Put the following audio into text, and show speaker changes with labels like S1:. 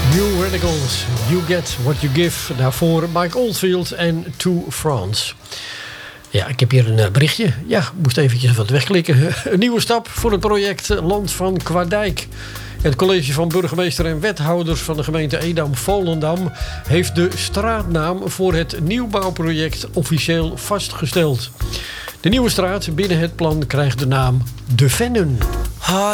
S1: New Radicals, You Get What You Give. Daarvoor Mike Oldfield en To France. Ja, ik heb hier een berichtje. Ja, moest eventjes wat wegklikken. Een nieuwe stap voor het project Land van Kwaadijk. Het college van burgemeester en wethouders van de gemeente Edam-Volendam heeft de straatnaam voor het nieuwbouwproject officieel vastgesteld. De nieuwe straat binnen het plan krijgt de naam De Vennen.